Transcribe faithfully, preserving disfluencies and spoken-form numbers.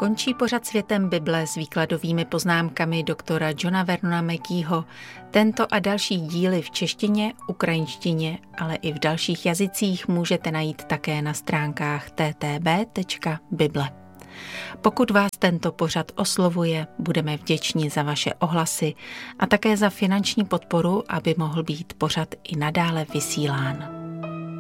Končí pořad Světem Bible s výkladovými poznámkami doktora Johna Vernona Mackeyho. Tento a další díly v češtině, ukrajinštině, ale i v dalších jazycích můžete najít také na stránkách t t b tečka bible. Pokud vás tento pořad oslovuje, budeme vděční za vaše ohlasy a také za finanční podporu, aby mohl být pořad i nadále vysílán.